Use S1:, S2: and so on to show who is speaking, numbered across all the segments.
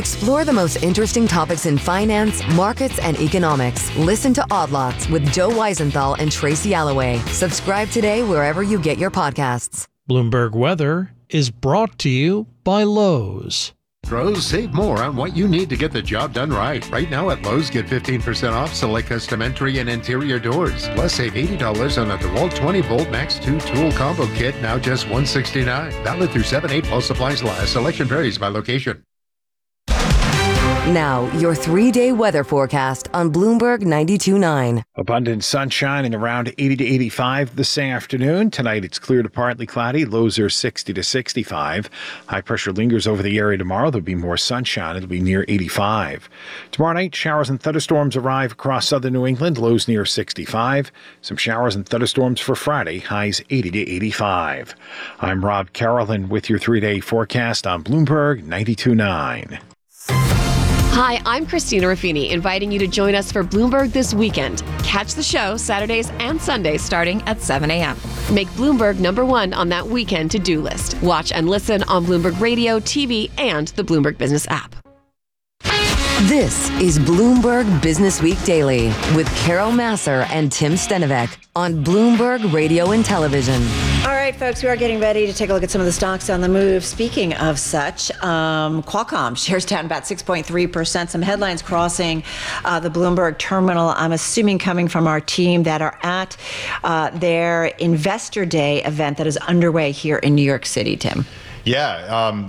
S1: Explore the most interesting topics in finance, markets, and economics. Listen to Odd Lots with Joe Weisenthal and Tracy Alloway. Subscribe today wherever you get your podcasts.
S2: Bloomberg Weather is brought to you by Lowe's.
S3: Pros, save more on what you need to get the job done right. Right now at Lowe's, get 15% off select custom entry and interior doors. Plus, save $80 on a DeWalt 20-volt Max 2 tool combo kit, now just $169. Valid through 7/8 while supplies last. Selection varies by location.
S1: Now, your 3-day weather forecast on Bloomberg 92.9.
S4: Abundant sunshine and around 80 to 85 this afternoon. Tonight, it's clear to partly cloudy. Lows are 60 to 65. High pressure lingers over the area tomorrow. There'll be more sunshine. It'll be near 85. Tomorrow night, showers and thunderstorms arrive across southern New England. Lows near 65. Some showers and thunderstorms for Friday. Highs 80 to 85. I'm Rob Carolyn with your 3-day forecast on Bloomberg 92.9.
S5: Hi, I'm Christina Ruffini, inviting you to join us for Bloomberg This Weekend. Catch the show Saturdays and Sundays starting at 7 a.m. Make Bloomberg #1 on that weekend to-do list. Watch and listen on Bloomberg Radio, TV, and the Bloomberg Business app.
S1: This is Bloomberg Business Week Daily with Carol Massar and Tim Stenovec on Bloomberg Radio and Television.
S6: All right, folks, we are getting ready to take a look at some of the stocks on the move. Speaking of such, Qualcomm shares down about 6.3%. Some headlines crossing the Bloomberg terminal, I'm assuming coming from our team that are at their Investor Day event that is underway here in New York City, Tim.
S7: Yeah.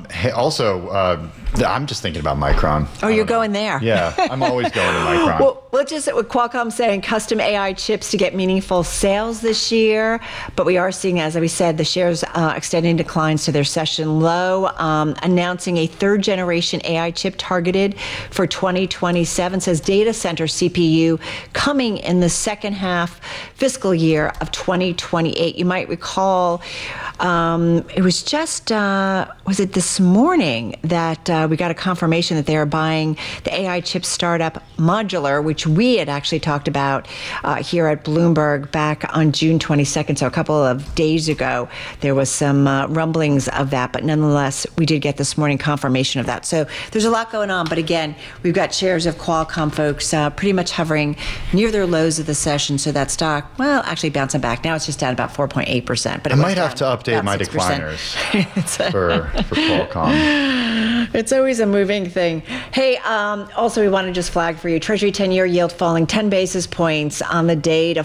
S7: I'm just thinking about Micron.
S6: Oh, you're going there.
S7: Yeah, I'm always going to Micron.
S6: Well, let's just with Qualcomm saying custom AI chips to get meaningful sales this year. But we are seeing, as we said, the shares extending declines to their session low, announcing a third generation AI chip targeted for 2027, says data center CPU coming in the second half fiscal year of 2028. You might recall it was just, was it this morning that we got a confirmation that they are buying the AI chip startup Modular, which we had actually talked about here at Bloomberg back on June 22nd. So a couple of days ago, there was some rumblings of that. But nonetheless, we did get this morning confirmation of that. So there's a lot going on. But again, we've got shares of Qualcomm, folks, pretty much hovering near their lows of the session. So that stock, well, actually bouncing back. Now it's just down about 4.8%. But
S7: I might have to update my decliners for Qualcomm.
S6: It's always a moving thing. Hey, also we want to just flag for you, Treasury 10-year yield falling 10 basis points on the day to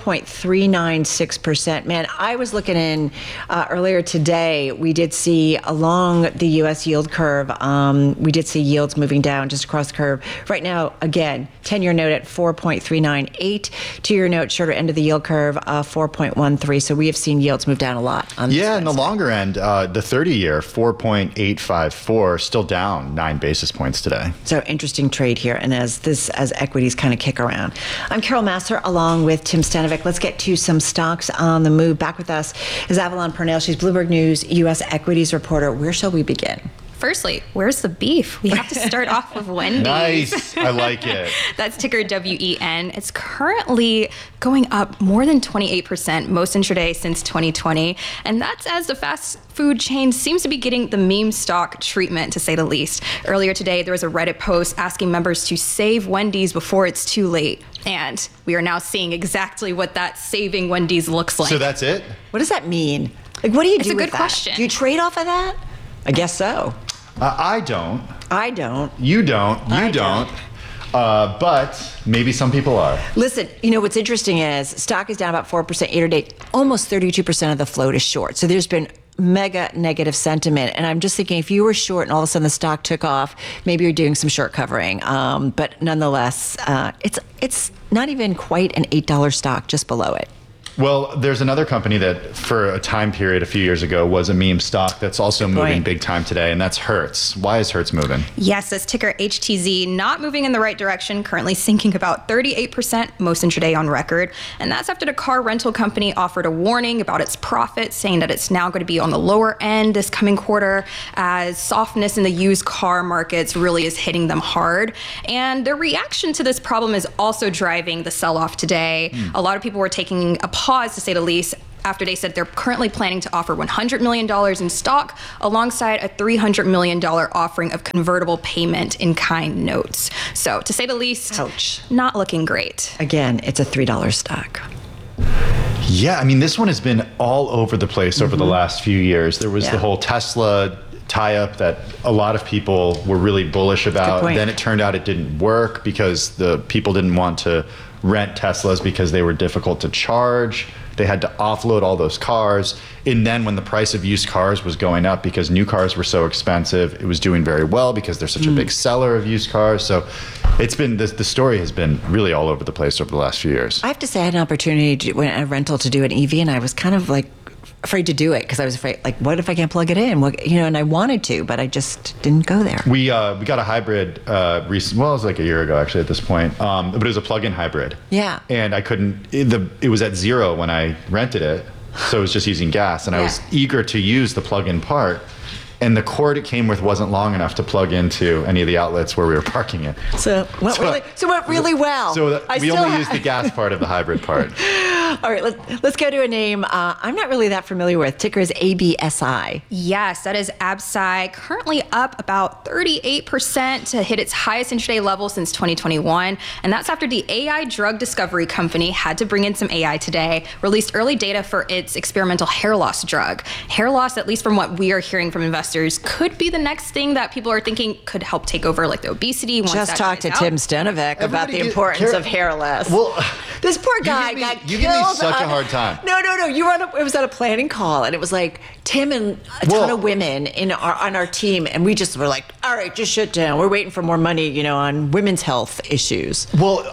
S6: 4.396%. Man, I was looking in earlier today. We did see along the U.S. yield curve, we did see yields moving down just across the curve. Right now, again, 10-year note at 4.398, 2-year note shorter end of the yield curve, 4.13. So we have seen yields move down a lot.
S7: Yeah, in the longer end, the 30-year 4.854, still down 9 basis points today.
S6: So interesting trade here, and as equities kind of kick around. I'm Carol Massar along with Tim Stenovec. Let's get to some stocks on the move. Back with us is Avalon Purnell. She's Bloomberg News U.S. equities reporter. Where shall we begin?
S8: Firstly, where's the beef? We have to start off with Wendy's.
S7: Nice. I like it.
S8: That's ticker WEN. It's currently going up more than 28% most intraday since 2020. And that's as the fast food chain seems to be getting the meme stock treatment, to say the least. Earlier today, there was a Reddit post asking members to save Wendy's before it's too late. And we are now seeing exactly what that saving Wendy's looks like.
S7: So that's it?
S6: What does that mean? Like, what do you do with that?
S8: It's a good question.
S6: Do you trade off of that? I guess so.
S7: I don't.
S6: I don't.
S7: You don't. You don't. But maybe some people are.
S6: Listen, you know, what's interesting is stock is down about 4% year to date. Almost 32% of the float is short. So there's been mega negative sentiment. And I'm just thinking, if you were short and all of a sudden the stock took off, maybe you're doing some short covering. But nonetheless, it's not even quite an $8 stock, just below it.
S7: Well, there's another company that for a time period a few years ago was a meme stock that's also moving big time today, and that's Hertz. Why is Hertz moving?
S8: Yes, this ticker HTZ not moving in the right direction, currently sinking about 38% most intraday on record. And that's after the car rental company offered a warning about its profits, saying that it's now going to be on the lower end this coming quarter as softness in the used car markets really is hitting them hard. And their reaction to this problem is also driving the sell-off today. A lot of people were taking a pause, to say the least, after they said they're currently planning to offer $100 million in stock alongside a $300 million offering of convertible payment in kind notes. So, to say the least, not looking great.
S6: Again, it's a $3 stock.
S7: Yeah, I mean, this one has been all over the place over the last few years. There was the whole Tesla tie-up that a lot of people were really bullish about. Then it turned out it didn't work because the people didn't want to rent Teslas because they were difficult to charge. They had to offload all those cars. And then when the price of used cars was going up because new cars were so expensive, it was doing very well because they're such a big seller of used cars. So it's been, the story has been really all over the place over the last few years.
S6: I have to say I had an opportunity to do a rental to do an EV, and I was kind of like afraid to do it because I was afraid, like, what if I can't plug it in? What, and I wanted to, but I just didn't go there.
S7: We got a hybrid recent. Well, it was like a year ago actually at this point, but it was a plug-in hybrid.
S6: Yeah.
S7: And I couldn't. It was at zero when I rented it, so it was just using gas, and I was eager to use the plug-in part. And the cord it came with wasn't long enough to plug into any of the outlets where we were parking it.
S6: So it went really well.
S7: So we only used the gas part of the hybrid part.
S6: All right, let's go to a name I'm not really that familiar with. Ticker is ABSI.
S8: Yes, that is ABSI, currently up about 38% to hit its highest intraday level since 2021. And that's after the AI drug discovery company had to bring in some AI today, released early data for its experimental hair loss drug. Hair loss, at least from what we are hearing from investors, could be the next thing that people are thinking could help take over, like the obesity.
S6: Just talked to Tim Stenovic about the importance of hair loss. Well, this poor guy got killed.
S7: You give me such a hard time.
S6: No. It was at a planning call, and it was like Tim and a ton of women on our team, and we just were like, all right, just shut down. We're waiting for more money, on women's health issues.
S7: Well,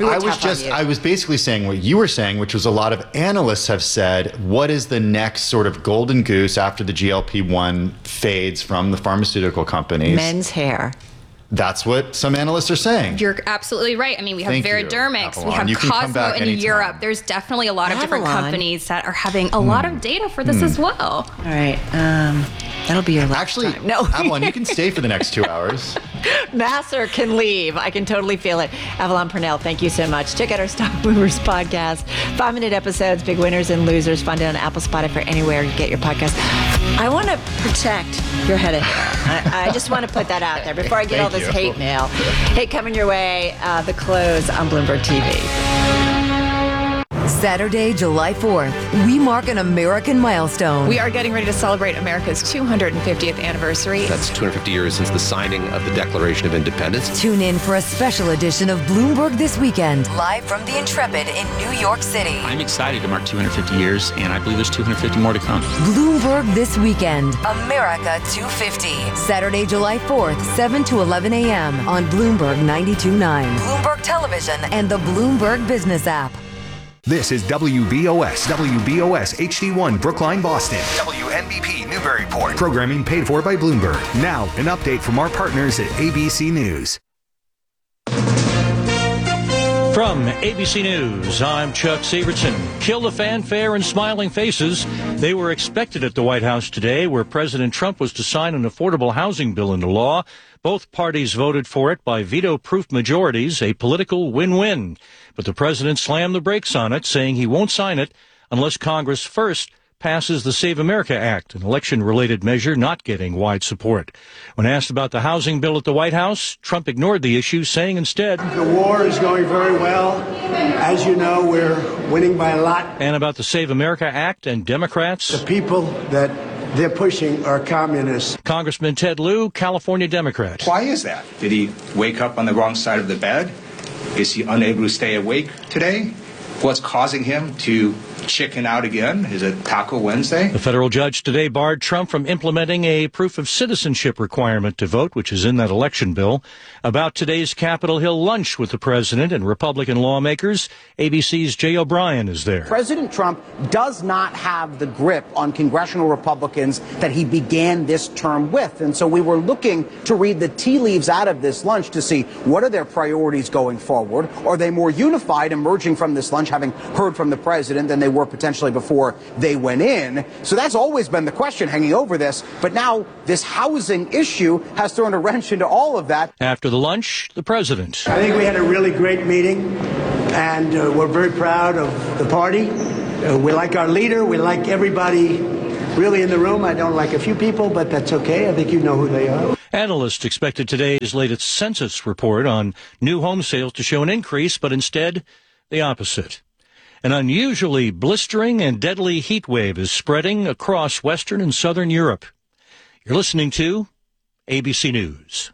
S7: I was basically saying what you were saying, which was a lot of analysts have said, what is the next sort of golden goose after the GLP-1 fades from the pharmaceutical companies?
S6: Men's hair.
S7: That's what some analysts are saying.
S8: You're absolutely right. I mean, we have Veridermics, we have Cosmo in Europe. There's definitely a lot of different companies that are having a lot of data for this as well.
S6: All right. That'll be your last time. No.
S7: Avalon, you can stay for the next 2 hours.
S6: Masser can leave. I can totally feel it. Avalon Purnell, thank you so much. Check out our Stock Movers podcast. 5-minute episodes, big winners and losers. Find it on Apple, Spotify, anywhere you get your podcast. I want to protect your head of hair. I just want to put that out there before I get all this hate mail. Hey, coming your way, the close on Bloomberg TV.
S1: Saturday, July 4th, we mark an American milestone.
S9: We are getting ready to celebrate America's 250th anniversary.
S10: That's 250 years since the signing of the Declaration of Independence.
S1: Tune in for a special edition of Bloomberg This Weekend, live from the Intrepid in New York City.
S11: I'm excited to mark 250 years, and I believe there's 250 more to come.
S1: Bloomberg This Weekend, America 250. Saturday, July 4th, 7 to 11 a.m. on Bloomberg 92.9, Bloomberg Television, and the Bloomberg Business app.
S12: This is WBOS HD1 Brookline, Boston. WNBP Newburyport. Programming paid for by Bloomberg. Now, an update from our partners at ABC News.
S2: From ABC News, I'm Chuck Severson. Kill the fanfare and smiling faces. They were expected at the White House today, where President Trump was to sign an affordable housing bill into law. Both parties voted for it by veto-proof majorities, a political win-win. But the president slammed the brakes on it, saying he won't sign it unless Congress first passes the Save America Act, an election-related measure not getting wide support. When asked about the housing bill at the White House, Trump ignored the issue, saying instead,
S13: "The war is going very well. As you know, we're winning by a lot."
S2: And about the Save America Act and Democrats,
S13: the people that they're pushing are communists.
S2: Congressman Ted Lieu, California Democrat.
S14: Why is that? Did he wake up on the wrong side of the bed? Is he unable to stay awake today? What's causing him to chicken out again? Is it Taco Wednesday?
S2: The federal judge today barred Trump from implementing a proof of citizenship requirement to vote, which is in that election bill. About today's Capitol Hill lunch with the president and Republican lawmakers, ABC's Jay O'Brien is there.
S15: President Trump does not have the grip on congressional Republicans that he began this term with. And so we were looking to read the tea leaves out of this lunch to see what are their priorities going forward. Are they more unified emerging from this lunch, having heard from the president, than they were potentially before they went in? So that's always been the question hanging over this. But now this housing issue has thrown a wrench into all of that.
S2: After the lunch, the president.
S13: I think we had a really great meeting, and we're very proud of the party We like our leader. We like everybody really in the room. I don't like a few people, but that's okay. I think you know who they are.
S2: Analysts expected today's latest census report on new home sales to show an increase, but instead the opposite. An unusually blistering and deadly heat wave is spreading across Western and Southern Europe. You're listening to ABC News.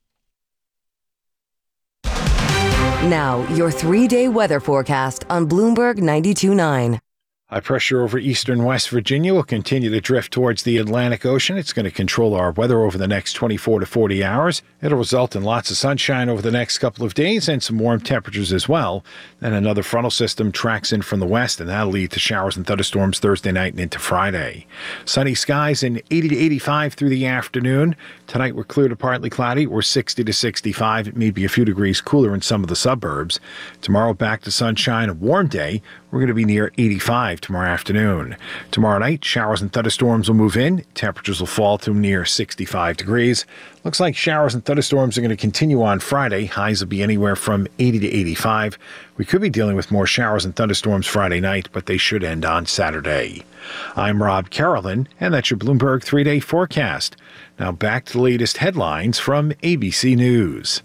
S1: Now, your 3-day weather forecast on Bloomberg 92.9.
S4: High pressure over eastern West Virginia will continue to drift towards the Atlantic Ocean. It's going to control our weather over the next 24 to 40 hours. It'll result in lots of sunshine over the next couple of days and some warm temperatures as well. Then another frontal system tracks in from the west, and that'll lead to showers and thunderstorms Thursday night and into Friday. Sunny skies in 80 to 85 through the afternoon. Tonight we're clear to partly cloudy. We're 60 to 65. It may be a few degrees cooler in some of the suburbs. Tomorrow back to sunshine, a warm day. We're going to be near 85 tomorrow afternoon. Tomorrow night, showers and thunderstorms will move in. Temperatures will fall to near 65 degrees. Looks like showers and thunderstorms are going to continue on Friday. Highs will be anywhere from 80 to 85. We could be dealing with more showers and thunderstorms Friday night, but they should end on Saturday. I'm Rob Carolyn, and that's your Bloomberg 3-day forecast. Now back to the latest headlines from ABC News.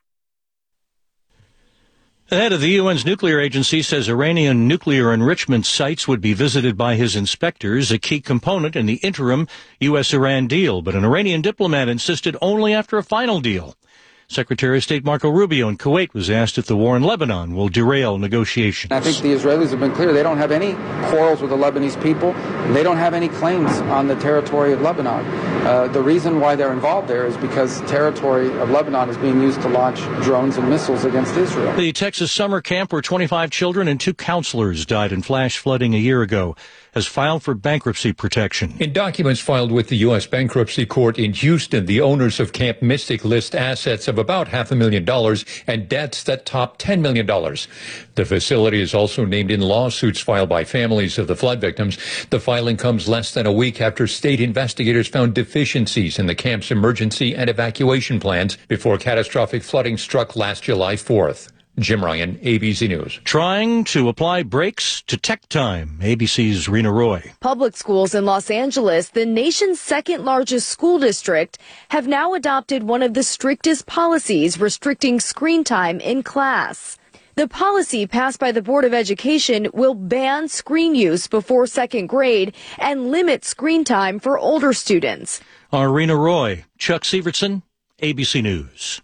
S2: The head of the UN's nuclear agency says Iranian nuclear enrichment sites would be visited by his inspectors, a key component in the interim U.S.-Iran deal. But an Iranian diplomat insisted only after a final deal. Secretary of State Marco Rubio in Kuwait was asked if the war in Lebanon will derail negotiations.
S16: I think the Israelis have been clear. They don't have any quarrels with the Lebanese people. They don't have any claims on the territory of Lebanon. The reason why they're involved there is because territory of Lebanon is being used to launch drones and missiles against Israel.
S2: The Texas summer camp where 25 children and 2 counselors died in flash flooding a year ago has filed for bankruptcy protection.
S17: In documents filed with the U.S. Bankruptcy Court in Houston, the owners of Camp Mystic list assets of about $500,000 and debts that top $10 million. The facility is also named in lawsuits filed by families of the flood victims. The filing comes less than a week after state investigators found deficiencies in the camp's emergency and evacuation plans before catastrophic flooding struck last July 4th. Jim Ryan, ABC News.
S2: Trying to apply brakes to tech time. ABC's Rena Roy.
S18: Public schools in Los Angeles, the nation's second largest school district, have now adopted one of the strictest policies restricting screen time in class. The policy passed by the Board of Education will ban screen use before second grade and limit screen time for older students.
S2: Our Rena Roy, Chuck Severson, ABC News.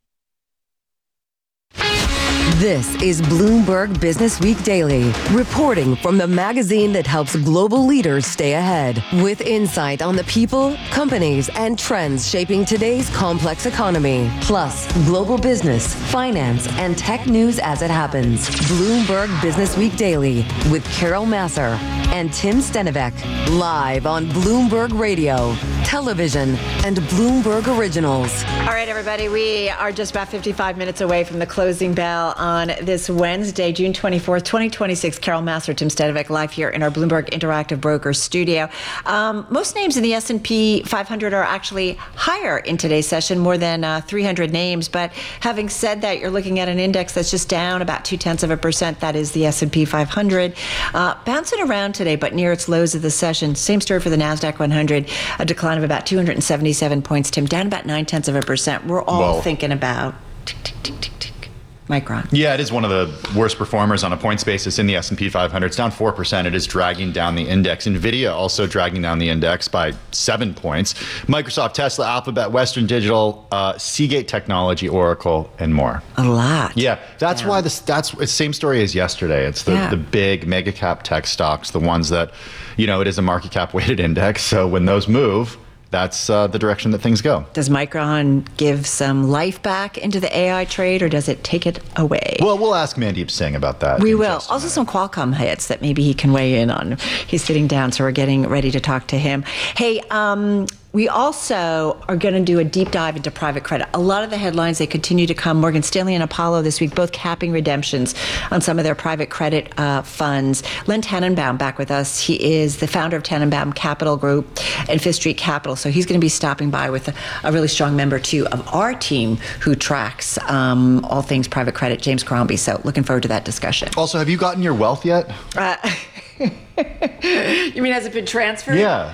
S1: This is Bloomberg Business Week Daily, reporting from the magazine that helps global leaders stay ahead, with insight on the people, companies, and trends shaping today's complex economy, plus global business, finance, and tech news as it happens. Bloomberg Business Week Daily with Carol Massar and Tim Stenivek, live on Bloomberg Radio, television, and Bloomberg Originals.
S6: All right, everybody, we are just about 55 minutes away from the closing bell on this Wednesday, June 24th, 2026. Carol Massar, Tim Stenivek, live here in our Bloomberg Interactive Brokers studio. Most names in the S&P 500 are actually higher in today's session, more than 300 names. But having said that, you're looking at an index that's just down about 0.2%. That is the S&P 500. Bouncing around today, but near its lows of the session. Same story for the NASDAQ 100, a decline of about 277 points, Tim, down about 0.9%. We're all thinking about Micron.
S7: Yeah, it is one of the worst performers on a points basis in the S&P 500. It's down 4%. It is dragging down the index. NVIDIA also dragging down the index by 7 points. Microsoft, Tesla, Alphabet, Western Digital, Seagate Technology, Oracle, and more.
S6: A lot.
S7: Yeah, that's why that's the same story as yesterday. It's the big mega cap tech stocks, the ones that, it is a market cap weighted index. So when those move, that's the direction that things go.
S6: Does Micron give some life back into the AI trade, or does it take it away?
S7: Well, we'll ask Mandeep Singh about that.
S6: We will. Also some Qualcomm hits that maybe he can weigh in on. He's sitting down, so we're getting ready to talk to him. Hey, we also are going to do a deep dive into private credit. A lot of the headlines, they continue to come. Morgan Stanley and Apollo this week, both capping redemptions on some of their private credit funds. Len Tannenbaum back with us. He is the founder of Tannenbaum Capital Group and Fifth Street Capital. So he's going to be stopping by with a really strong member, too, of our team who tracks all things private credit, James Crombie. So looking forward to that discussion.
S7: Also, have you gotten your wealth yet?
S6: You mean has it been transferred?
S7: Yeah.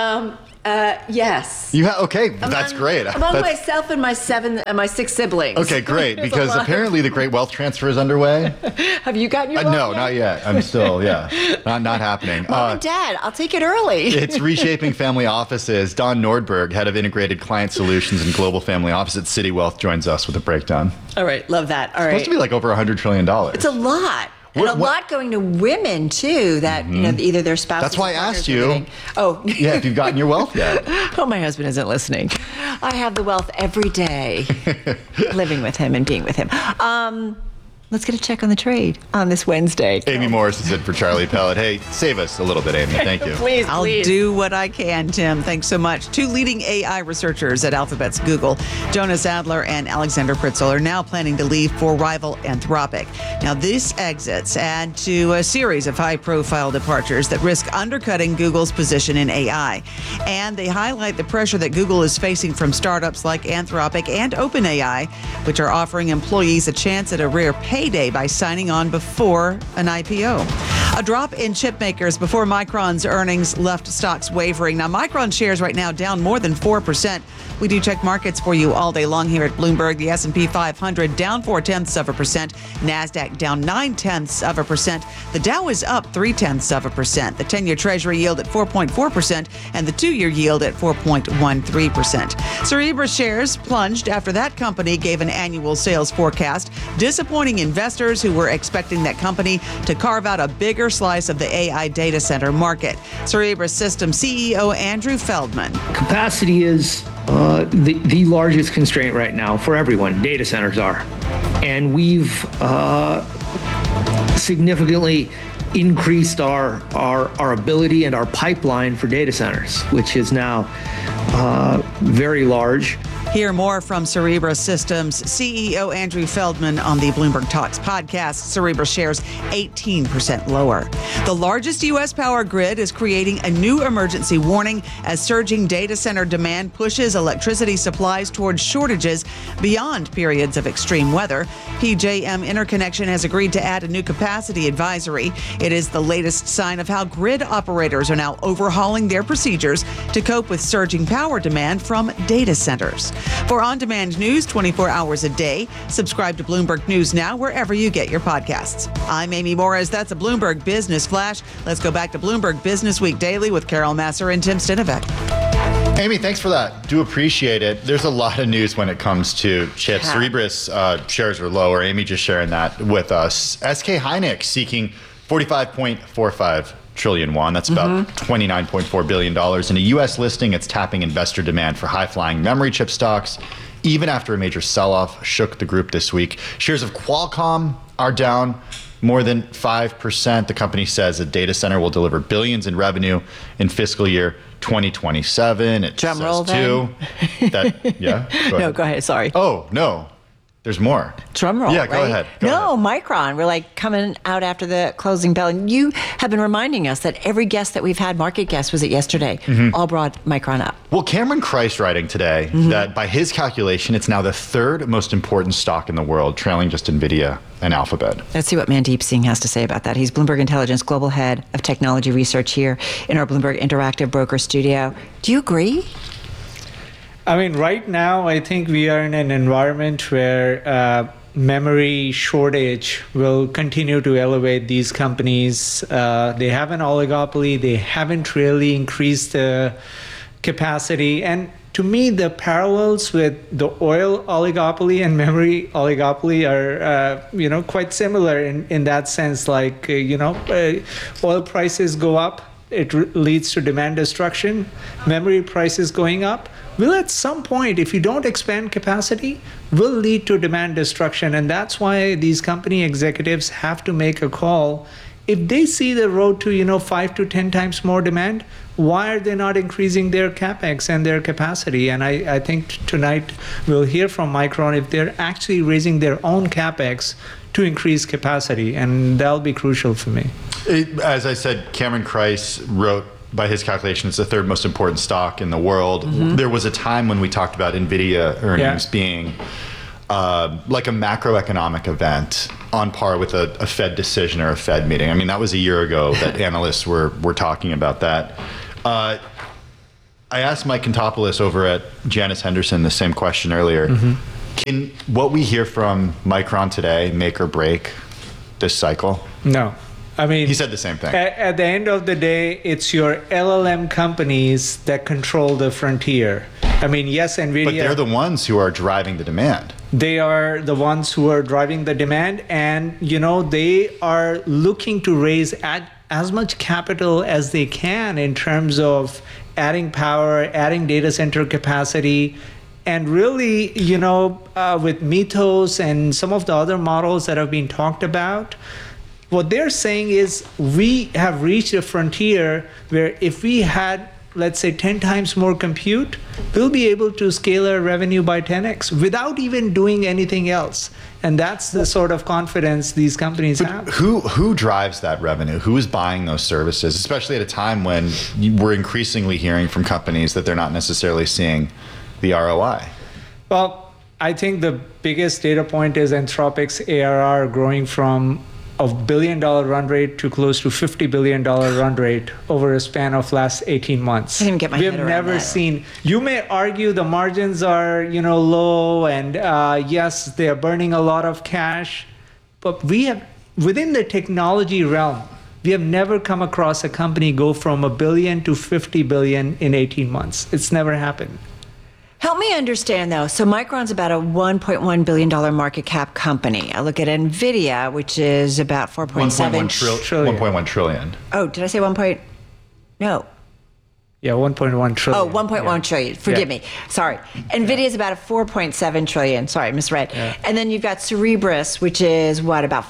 S6: Yes.
S7: Okay, that's great.
S6: Among myself and my 6 siblings.
S7: Okay, great, because apparently the great wealth transfer is underway.
S6: Have you gotten your wealth
S7: No,
S6: yet?
S7: not yet. I'm still, not happening.
S6: Mom and Dad, I'll take it early.
S7: It's reshaping family offices. Don Nordberg, head of integrated client solutions and global family office at Citi Wealth, joins us with a breakdown.
S6: All right, love that. All right.
S7: It's supposed to be like over $100 trillion.
S6: It's a lot. And a lot going to women, too, that, either their spouses.
S7: That's why I asked you.
S6: Oh.
S7: Yeah, if you've gotten your wealth yet.
S6: Oh, my husband isn't listening. I have the wealth every day, living with him and being with him. Let's get a check on the trade on this Wednesday.
S7: Amy Morris is in for Charlie Pellet. Hey, save us a little bit, Amy. Thank you.
S6: Please.
S19: I'll do what I can, Tim. Thanks so much. 2 leading AI researchers at Alphabet's Google, Jonas Adler and Alexander Pritzel, are now planning to leave for rival Anthropic. Now, these exits add to a series of high-profile departures that risk undercutting Google's position in AI. And they highlight the pressure that Google is facing from startups like Anthropic and OpenAI, which are offering employees a chance at a rare payday by signing on before an IPO. A drop in chip makers before Micron's earnings left stocks wavering. Now, Micron shares right now down more than 4%. We do check markets for you all day long here at Bloomberg. The S&P 500 down 0.4%. NASDAQ down 0.9%. The Dow is up 0.3%. The 10-year Treasury yield at 4.4% and the 2-year yield at 4.13%. Cerebras shares plunged after that company gave an annual sales forecast, disappointing investors who were expecting that company to carve out a bigger slice of the AI data center market. Cerebras Systems CEO Andrew Feldman.
S20: Capacity is the largest constraint right now for everyone. Data centers are. And we've significantly increased our ability and our pipeline for data centers, which is now very large.
S19: Hear more from Cerebras Systems CEO Andrew Feldman on the Bloomberg Talks podcast. Cerebras shares 18% lower. The largest U.S. power grid is creating a new emergency warning as surging data center demand pushes electricity supplies towards shortages beyond periods of extreme weather. PJM Interconnection has agreed to add a new capacity advisory. It is the latest sign of how grid operators are now overhauling their procedures to cope with surging power demand from data centers. For on-demand news 24 hours a day, subscribe to Bloomberg News Now wherever you get your podcasts. I'm Amy Morris. That's a Bloomberg Business Flash. Let's go back to Bloomberg Business Week Daily with Carol Masser and Tim Stinovec.
S7: Amy, thanks for that. Do appreciate it. There's a lot of news when it comes to chips.
S6: Yeah.
S7: Cerebras shares are lower. Amy just sharing that with us. SK Hynix seeking 45.45 trillion won. That's about $29.4 billion. In a U.S. listing, it's tapping investor demand for high-flying memory chip stocks, even after a major sell-off shook the group this week. Shares of Qualcomm are down more than 5%. The company says a data center will deliver billions in revenue in fiscal year 2027. It
S6: Drum
S7: says
S6: roll,
S7: too that
S6: No, go ahead. Sorry.
S7: Oh, no. There's more.
S6: Drum roll.
S7: Yeah, go
S6: right?
S7: ahead.
S6: Micron. We're like coming out after the closing bell. And you have been reminding us that every guest that we've had, market guest, was it yesterday, all brought Micron up.
S7: Well, Cameron Christ writing today that by his calculation, it's now the 3rd most important stock in the world, trailing just NVIDIA and Alphabet.
S6: Let's see what Mandeep Singh has to say about that. He's Bloomberg Intelligence Global Head of Technology Research here in our Bloomberg Interactive Broker Studio. Do you agree?
S21: I mean, right now, I think we are in an environment where memory shortage will continue to elevate these companies. They have an oligopoly. They haven't really increased the capacity. And to me, the parallels with the oil oligopoly and memory oligopoly are, quite similar in that sense. Like, oil prices go up. It leads to demand destruction. Memory prices going up will at some point, if you don't expand capacity, will lead to demand destruction. And that's why these company executives have to make a call. If they see the road to 5 to 10 times more demand, why are they not increasing their capex and their capacity? And I think tonight we'll hear from Micron if they're actually raising their own capex to increase capacity, and that'll be crucial for me.
S7: As I said, Cameron Christ wrote, by his calculation, it's the 3rd most important stock in the world. There was a time when we talked about NVIDIA earnings being like a macroeconomic event on par with a Fed decision or a Fed meeting. I mean, that was a year ago that analysts were talking about that. I asked Mike Contopoulos over at Janus Henderson the same question earlier. Can what we hear from Micron today make or break this cycle?
S21: No. I mean,
S7: he said the same thing.
S21: At the end of the day, it's your LLM companies that control the frontier. I mean, yes, NVIDIA...
S7: But they're the ones who are driving the demand.
S21: They are the ones who are driving the demand, and, they are looking to raise as much capital as they can in terms of adding power, adding data center capacity, and really, with Mythos and some of the other models that have been talked about, what they're saying is we have reached a frontier where if we had, let's say, 10 times more compute, we'll be able to scale our revenue by 10x without even doing anything else. And that's the sort of confidence these companies have.
S7: Who drives that revenue? Who is buying those services, especially at a time when we're increasingly hearing from companies that they're not necessarily seeing the ROI?
S21: Well, I think the biggest data point is Anthropic's ARR growing from a $1 billion run rate to close to $50 billion run rate over a span of last 18 months.
S6: I didn't get my head around that.
S21: We have never seen, you may argue the margins are, low and yes, they're burning a lot of cash, but we have, within the technology realm, we have never come across a company go from $1 billion to $50 billion in 18 months. It's never happened.
S6: Help me understand, though. So Micron's about a $1.1 billion market cap company. I look at NVIDIA, which is about 4.7
S7: trillion. 1.1 trillion.
S6: Oh, did I say 1 point? No.
S21: Yeah, 1.1 trillion.
S6: Oh, 1.1 trillion. Forgive me. Sorry. NVIDIA is about a 4.7 trillion. Sorry, misread. Yeah. And then you've got Cerebras, which is about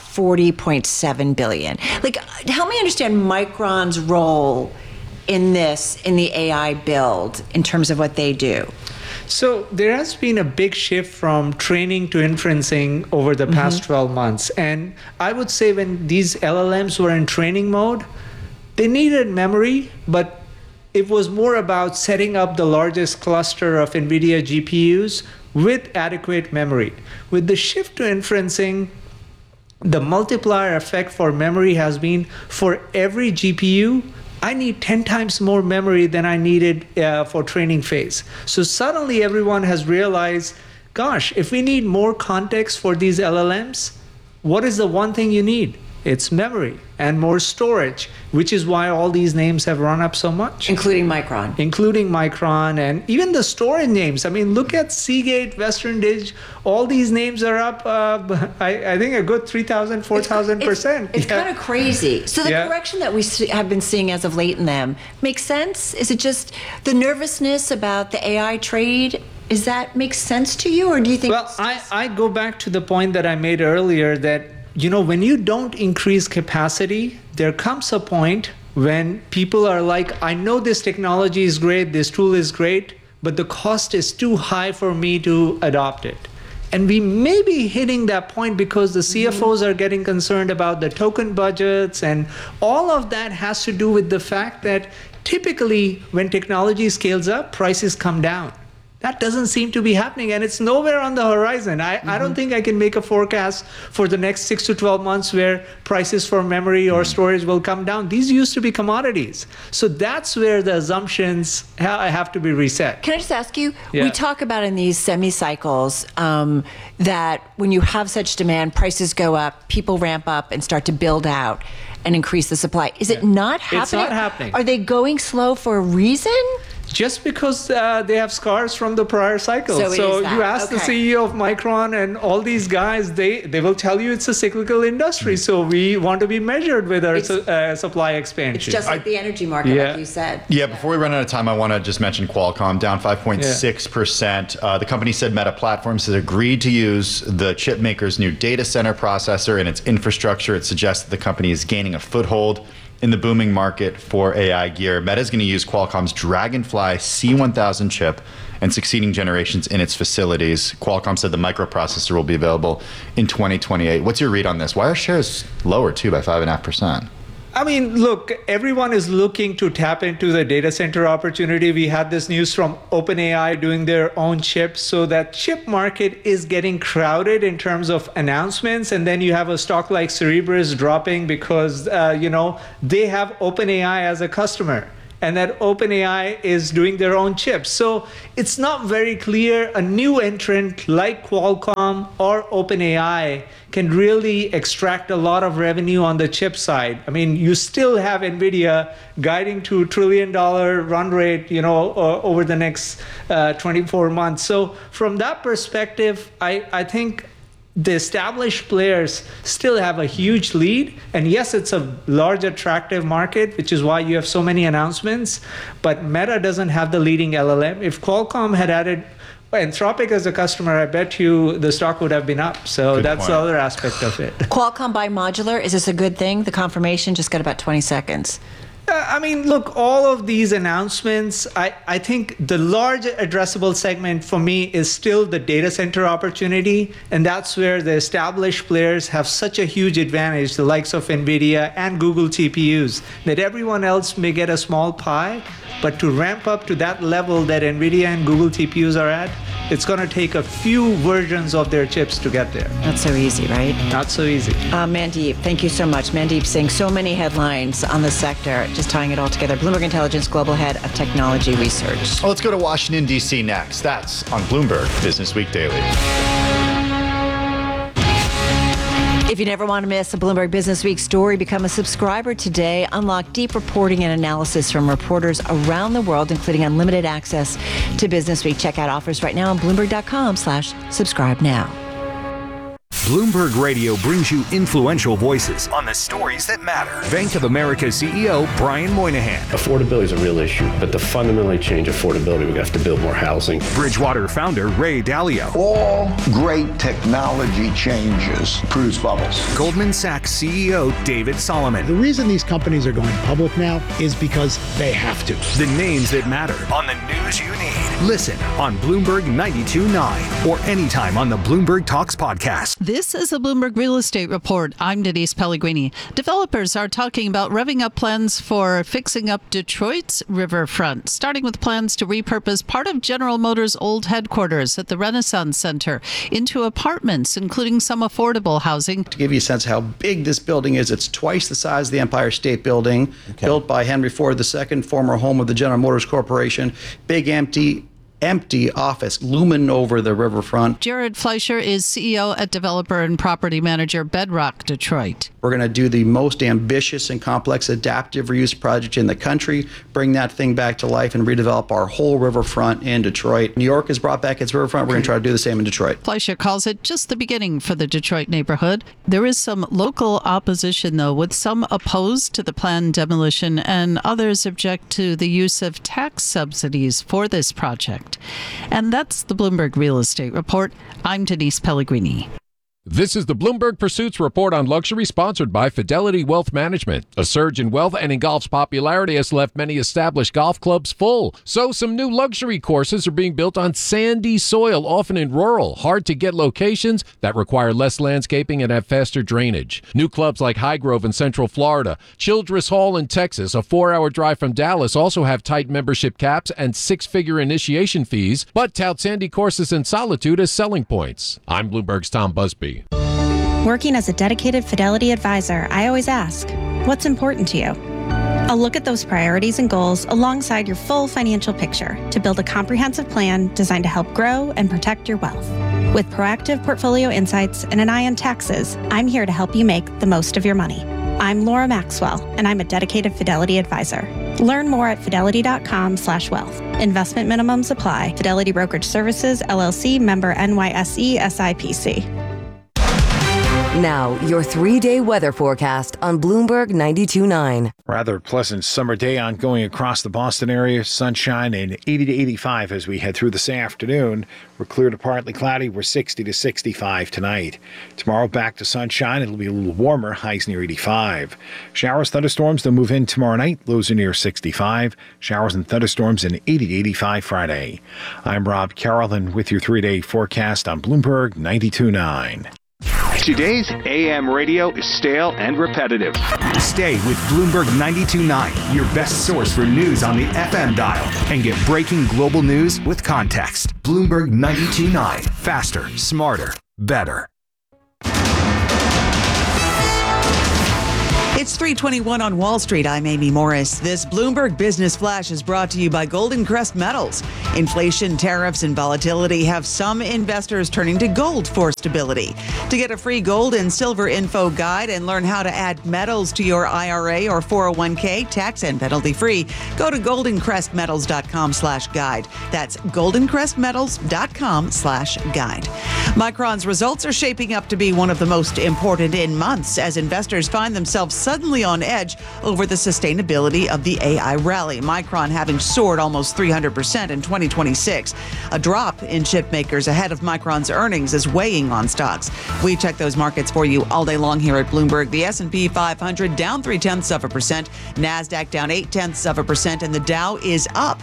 S6: 40.7 billion. Like, help me understand Micron's role in the AI build in terms of what they do.
S21: So there has been a big shift from training to inferencing over the past 12 months. And I would say when these LLMs were in training mode, they needed memory, but it was more about setting up the largest cluster of NVIDIA GPUs with adequate memory. With the shift to inferencing, the multiplier effect for memory has been for every GPU, I need 10 times more memory than I needed for training phase. So suddenly everyone has realized, gosh, if we need more context for these LLMs, what is the one thing you need? It's memory and more storage, which is why all these names have run up so much.
S6: Including Micron.
S21: Including Micron and even the storage names. I mean, look at Seagate, Western Dig, all these names are up, I think a good 3,000, 4,000%.
S6: It's kind of crazy. So the correction that we have been seeing as of late in them makes sense? Is it just the nervousness about the AI trade? Does that make sense to you, or do you think?
S21: Well, I go back to the point that I made earlier that when you don't increase capacity, there comes a point when people are like, I know this technology is great, this tool is great, but the cost is too high for me to adopt it. And we may be hitting that point because the CFOs are getting concerned about the token budgets, and all of that has to do with the fact that typically when technology scales up, prices come down. That doesn't seem to be happening, and it's nowhere on the horizon. I don't think I can make a forecast for the next 6 to 12 months where prices for memory or storage will come down. These used to be commodities. So that's where the assumptions have to be reset.
S6: Can I just ask you, we talk about in these semi-cycles that when you have such demand, prices go up, people ramp up and start to build out and increase the supply. Is it not happening?
S21: It's not happening.
S6: Are they going slow for a reason?
S21: Just because they have scars from the prior cycle. So you ask the CEO of Micron and all these guys, they will tell you it's a cyclical industry. So we want to be measured with our supply expansion.
S6: It's just like the energy market, like you said.
S7: Yeah, before we run out of time, I want to just mention Qualcomm, down 5.6%. The company said Meta Platforms has agreed to use the chip maker's new data center processor in its infrastructure. It suggests that the company is gaining a foothold in the booming market for AI gear. Meta is going to use Qualcomm's Dragonfly C1000 chip and succeeding generations in its facilities. Qualcomm said the microprocessor will be available in 2028. What's your read on this? Why are shares lower too by 5.5%?
S21: I mean, look, everyone is looking to tap into the data center opportunity. We had this news from OpenAI doing their own chips. So that chip market is getting crowded in terms of announcements. And then you have a stock like Cerebras dropping because, they have OpenAI as a customer. And that OpenAI is doing their own chips. So it's not very clear a new entrant like Qualcomm or OpenAI can really extract a lot of revenue on the chip side. I mean, you still have NVIDIA guiding to $1 trillion run rate, over the next 24 months. So from that perspective, I think the established players still have a huge lead. And yes, it's a large, attractive market, which is why you have so many announcements. But Meta doesn't have the leading LLM. If Qualcomm had added Anthropic as a customer, I bet you the stock would have been up. So that's the other aspect of it.
S6: Qualcomm buy modular, is this a good thing? The confirmation just got about 20 seconds.
S21: I mean, look, all of these announcements, I think the large addressable segment for me is still the data center opportunity. And that's where the established players have such a huge advantage, the likes of NVIDIA and Google TPUs, that everyone else may get a small pie. But to ramp up to that level that NVIDIA and Google TPUs are at, it's going to take a few versions of their chips to get there.
S6: Not so easy, right?
S21: Not so easy.
S6: Mandeep, thank you so much. Mandeep Singh, so many headlines on the sector, just tying it all together. Bloomberg Intelligence Global Head of Technology Research.
S7: Well, let's go to Washington, D.C. next. That's on Bloomberg Business Week Daily.
S6: If you never want to miss a Bloomberg Business Week story, become a subscriber today. Unlock deep reporting and analysis from reporters around the world, including unlimited access to Business Week. Check out offers right now on Bloomberg.com/subscribe now.
S12: Bloomberg Radio brings you influential voices on the stories that matter. Bank of America CEO Brian Moynihan.
S3: Affordability is a real issue, but to fundamentally change affordability, we have to build more housing.
S12: Bridgewater founder Ray Dalio.
S22: All great technology changes produce bubbles.
S12: Goldman Sachs CEO David Solomon.
S23: The reason these companies are going public now is because they have to.
S12: The names that matter on the news you need. Listen on Bloomberg 92.9 or anytime on the Bloomberg Talks podcast.
S24: This is a Bloomberg Real Estate Report. I'm Denise Pellegrini. Developers are talking about revving up plans for fixing up Detroit's riverfront, starting with plans to repurpose part of General Motors' old headquarters at the Renaissance Center into apartments, including some affordable housing.
S25: To give you a sense of how big this building is, it's twice the size of the Empire State Building, built by Henry Ford II, former home of the General Motors Corporation. Big empty office looming over the riverfront.
S24: Jared Fleischer is CEO at developer and property manager Bedrock Detroit.
S25: We're going to do the most ambitious and complex adaptive reuse project in the country, bring that thing back to life and redevelop our whole riverfront in Detroit. New York has brought back its riverfront. We're going to try to do the same in Detroit.
S24: Fleischer calls it just the beginning for the Detroit neighborhood. There is some local opposition, though, with some opposed to the planned demolition and others object to the use of tax subsidies for this project. And that's the Bloomberg Real Estate Report. I'm Denise Pellegrini.
S26: This is the Bloomberg Pursuits Report on Luxury, sponsored by Fidelity Wealth Management. A surge in wealth and in golf's popularity has left many established golf clubs full. So some new luxury courses are being built on sandy soil, often in rural, hard-to-get locations that require less landscaping and have faster drainage. New clubs like Highgrove in Central Florida, Childress Hall in Texas, a 4-hour drive from Dallas, also have tight membership caps and 6-figure initiation fees, but tout sandy courses in solitude as selling points. I'm Bloomberg's Tom Busby.
S27: Working as a dedicated Fidelity advisor, I always ask, what's important to you? I'll look at those priorities and goals alongside your full financial picture to build a comprehensive plan designed to help grow and protect your wealth. With proactive portfolio insights and an eye on taxes, I'm here to help you make the most of your money. I'm Laura Maxwell, and I'm a dedicated Fidelity advisor. Learn more at fidelity.com/wealth. Investment minimums apply. Fidelity Brokerage Services, LLC, member NYSE, SIPC.
S1: Now, your 3-day weather forecast on Bloomberg 92.9.
S4: Rather pleasant summer day ongoing across the Boston area. Sunshine and 80 to 85 as we head through this afternoon. We're clear to partly cloudy. We're 60 to 65 tonight. Tomorrow back to sunshine. It'll be a little warmer. Highs near 85. Showers, thunderstorms, they'll move in tomorrow night. Lows are near 65. Showers and thunderstorms in 80 to 85 Friday. I'm Rob Carroll with your 3-day forecast on Bloomberg 92.9.
S5: Today's AM radio is stale and repetitive.
S12: Stay with Bloomberg 92.9, your best source for news on the FM dial, and get breaking global news with context. Bloomberg 92.9. Faster, smarter, better.
S19: It's 3:21 on Wall Street. I'm Amy Morris. This Bloomberg Business Flash is brought to you by Golden Crest Metals. Inflation, tariffs, and volatility have some investors turning to gold for stability. To get a free gold and silver info guide and learn how to add metals to your IRA or 401k, tax and penalty free, go to goldencrestmetals.com/guide. That's goldencrestmetals.com/guide. Micron's results are shaping up to be one of the most important in months as investors find themselves suddenly on edge over the sustainability of the AI rally. Micron having soared almost 300% in 2026. A drop in chip makers ahead of Micron's earnings is weighing on stocks. We check those markets for you all day long here at Bloomberg. The S&P 500 down 0.3%, NASDAQ down 0.8%, and the Dow is up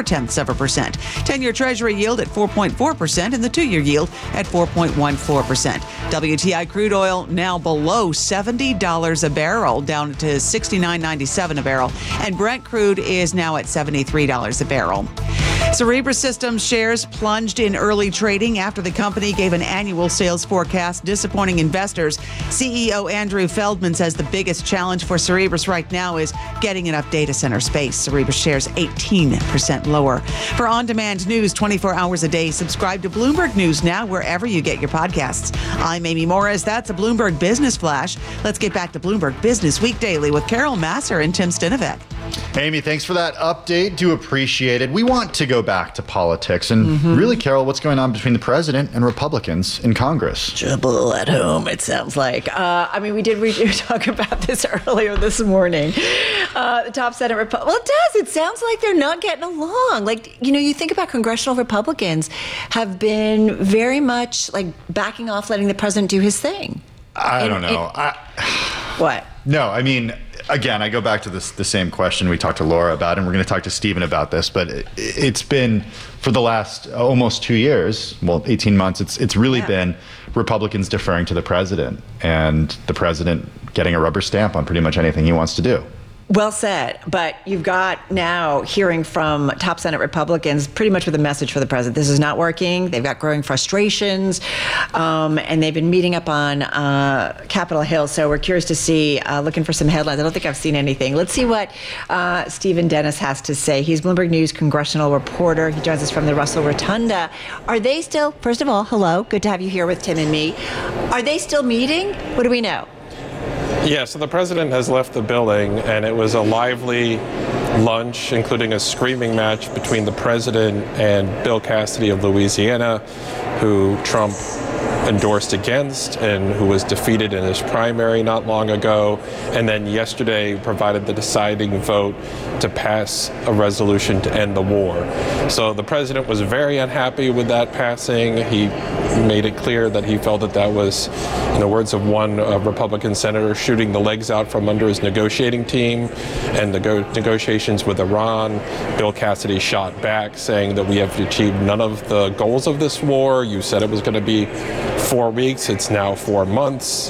S19: 0.4%. 10-year Treasury yield at 4.4% and the 2-year yield at 4.14%. WTI crude oil now below $70 a barrel, down to $69.97 a barrel, and Brent crude is now at $73 a barrel. Cerebras Systems shares plunged in early trading after the company gave an annual sales forecast, disappointing investors. CEO Andrew Feldman says the biggest challenge for Cerebras right now is getting enough data center space. Cerebras shares 18% lower. For on-demand news 24 hours a day, subscribe to Bloomberg News now wherever you get your podcasts. I'm Amy Morris. That's a Bloomberg Business Flash. Let's get back to Bloomberg Business Week Daily with Carol Masser and Tim Stinovec.
S7: Amy, thanks for that update. Do appreciate it. We want to go back to politics. And really, Carol, what's going on between the president and Republicans in Congress?
S6: Trouble at home, it sounds like. We did talk about this earlier this morning. The top Senate Republicans. Well, it does. It sounds like they're not getting along. You think about congressional Republicans have been very much backing off, letting the president do his thing.
S7: I don't know.
S6: What?
S7: No, again, I go back to the same question we talked to Laura about, and we're going to talk to Stephen about this, but it's been for the last almost 2 years, 18 months, it's really been Republicans deferring to the president and the president getting a rubber stamp on pretty much anything he wants to do.
S6: Well said. But you've got now hearing from top Senate Republicans pretty much with a message for the president. This is not working. They've got growing frustrations, and they've been meeting up on Capitol Hill. So we're curious to see, looking for some headlines. I don't think I've seen anything. Let's see what Stephen Dennis has to say. He's Bloomberg News congressional reporter. He joins us from the Russell Rotunda. Are they still, first of all, hello, good to have you here with Tim and me. Are they still meeting? What do we know?
S8: Yeah, so the president has left the building, and it was a lively lunch, including a screaming match between the president and Bill Cassidy of Louisiana, who Trump endorsed against and who was defeated in his primary not long ago, and then yesterday provided the deciding vote to pass a resolution to end the war. So the president was very unhappy with that passing. He made it clear that he felt that was, in the words of one Republican senator, shooting the legs out from under his negotiating team and the negotiations with Iran. Bill Cassidy shot back, saying that we have achieved none of the goals of this war. You said it was going to be 4 weeks. It's now 4 months.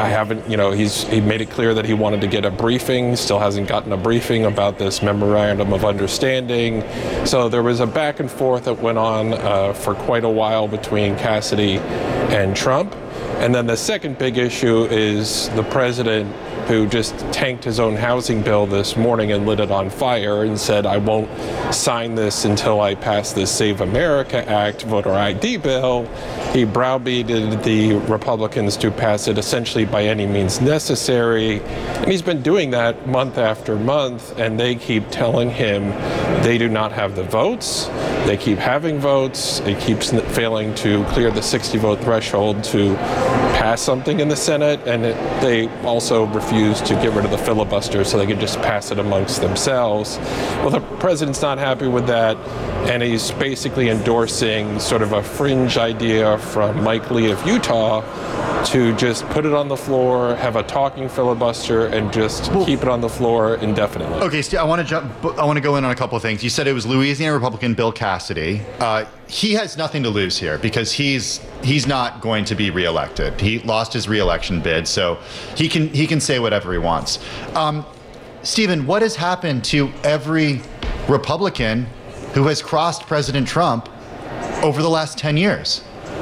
S8: He made it clear that he wanted to get a briefing, still hasn't gotten a briefing about this memorandum of understanding. So there was a back and forth that went on for quite a while between Cassidy and Trump. And then the second big issue is the president, who just tanked his own housing bill this morning and lit it on fire and said, I won't sign this until I pass this Save America Act voter ID bill. He browbeated the Republicans to pass it essentially by any means necessary. And he's been doing that month after month, and they keep telling him they do not have the votes. They keep having votes. It keeps failing to clear the 60-vote threshold to pass something in the Senate, and they also refuse to get rid of the filibuster so they can just pass it amongst themselves. Well, the president's not happy with that, and he's basically endorsing sort of a fringe idea from Mike Lee of Utah to just put it on the floor, have a talking filibuster, and just keep it on the floor indefinitely.
S7: Okay, Steve, I want to go in on a couple of things. You said it was Louisiana Republican Bill Cassidy. He has nothing to lose here because he's not going to be reelected. He lost his reelection bid, so he can say whatever he wants. Stephen, what has happened to every Republican who has crossed President Trump over the last 10 years?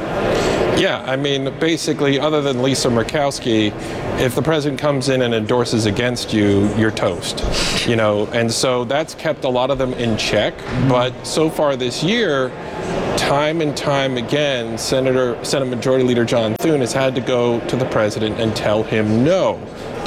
S8: Yeah, I mean, basically, other than Lisa Murkowski, if the president comes in and endorses against you, you're toast, and so that's kept a lot of them in check. But so far this year, time and time again, Senate Majority Leader John Thune has had to go to the president and tell him no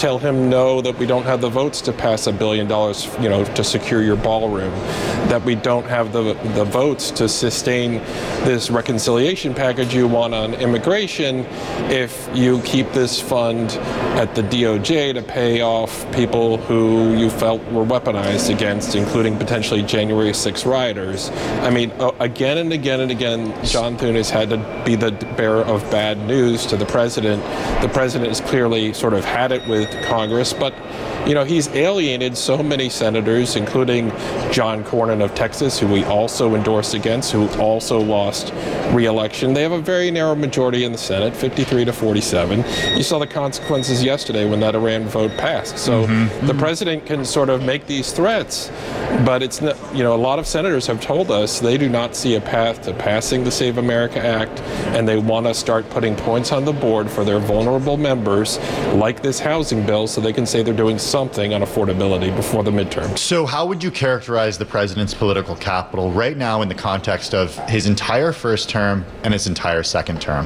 S8: that we don't have the votes to pass $1 billion, to secure your ballroom, that we don't have the votes to sustain this reconciliation package you want on immigration if you keep this fund at the DOJ to pay off people who you felt were weaponized against, including potentially January 6 rioters. I mean, again and again and again, John Thune has had to be the bearer of bad news to the president. The president has clearly sort of had it with Congress, but he's alienated so many senators, including John Cornyn of Texas, who we also endorsed against, who also lost re-election. They have a very narrow majority in the Senate, 53 to 47. You saw the consequences yesterday when that Iran vote passed. So the president can sort of make these threats, but it's not, a lot of senators have told us they do not see a path to passing the Save America Act, and they want to start putting points on the board for their vulnerable members, like this housing bill, so they can say they're doing something on affordability before the midterm.
S7: So how would you characterize the president's political capital right now in the context of his entire first term and his entire second term?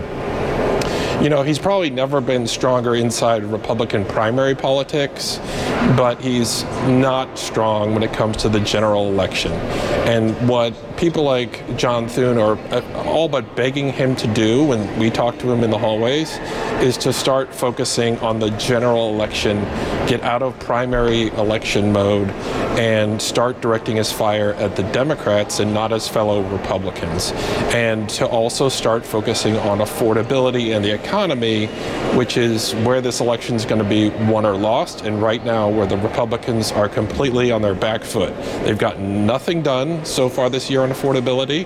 S8: He's probably never been stronger inside Republican primary politics, but he's not strong when it comes to the general election. And what people like John Thune are all but begging him to do when we talk to him in the hallways is to start focusing on the general election, get out of primary election mode, and start directing his fire at the Democrats and not his fellow Republicans. And to also start focusing on affordability and the economy, which is where this election is going to be won or lost, and right now where the Republicans are completely on their back foot. They've gotten nothing done so far this year on affordability.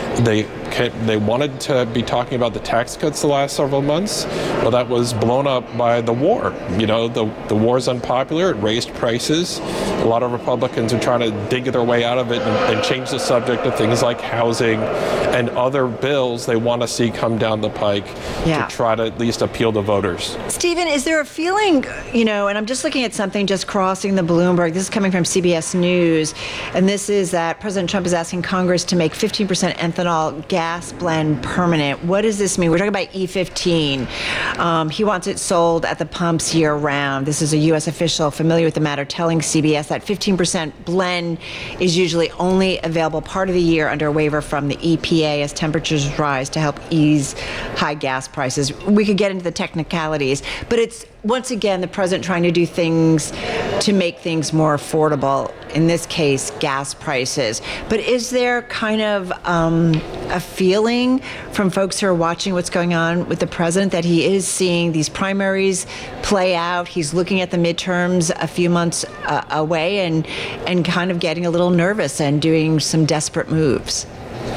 S8: They wanted to be talking about the tax cuts the last several months. Well, that was blown up by the war. The war's unpopular. It raised prices. A lot of Republicans are trying to dig their way out of it and change the subject to things like housing and other bills they want to see come down the pike to try to at least appeal to voters.
S6: Stephen, is there a feeling, and I'm just looking at something just crossing the Bloomberg. This is coming from CBS News, and this is that President Trump is asking Congress to make 15% ethanol gas blend permanent. What does this mean? We're talking about E15. He wants it sold at the pumps year-round. This is a U.S. official familiar with the matter telling CBS that 15% blend is usually only available part of the year under a waiver from the EPA as temperatures rise to help ease high gas prices. We could get into the technicalities, but it's once again the president trying to do things to make things more affordable, in this case gas prices. But is there kind of a feeling from folks who are watching what's going on with the president that he is seeing these primaries play out, he's looking at the midterms a few months away and kind of getting a little nervous and doing some desperate moves?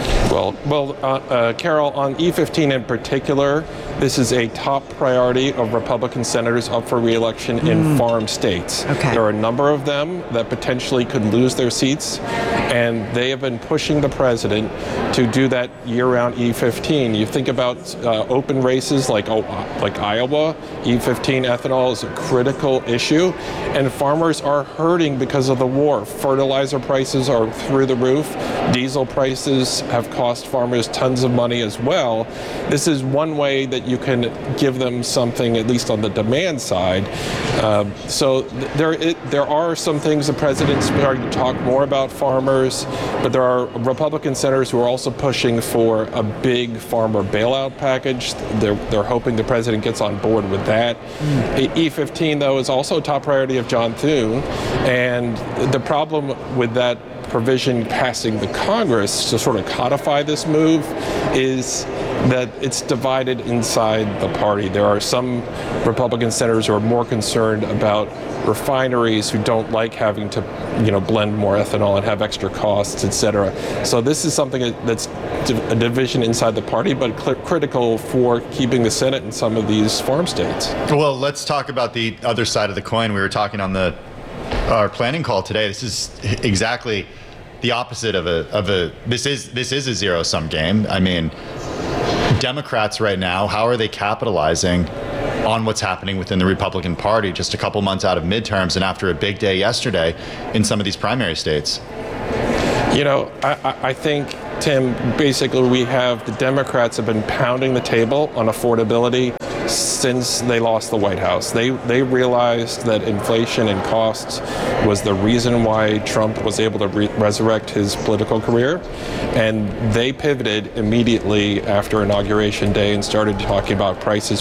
S8: Well, Carol, on E15 in particular, this is a top priority of Republican senators up for re-election in farm states. There are a number of them that potentially could lose their seats, and they have been pushing the president to do that year-round E15. You think about open races like Iowa, E15 ethanol is a critical issue, and farmers are hurting because of the war. Fertilizer prices are through the roof. Diesel prices have cost farmers tons of money as well. This is one way that you can give them something, at least on the demand side. So there are some things the president's starting to talk more about farmers, but there are Republican senators who are also pushing for a big farmer bailout package. They're hoping the president gets on board with that. E15, though, is also a top priority of John Thune, and the problem with that provision passing the Congress to sort of codify this move is that it's divided inside the party. There are some Republican senators who are more concerned about refineries who don't like having to, blend more ethanol and have extra costs, et cetera. So this is something that's a division inside the party, but critical for keeping the Senate in some of these farm states.
S7: Well, let's talk about the other side of the coin. We were talking on our planning call today. This is exactly the opposite of a. This is a zero-sum game. I mean, Democrats right now, how are they capitalizing on what's happening within the Republican Party just a couple months out of midterms and after a big day yesterday in some of these primary states?
S8: I think, Tim, basically we have the Democrats have been pounding the table on affordability since they lost the White House. They realized that inflation and costs was the reason why Trump was able to resurrect his political career. And they pivoted immediately after Inauguration Day and started talking about prices.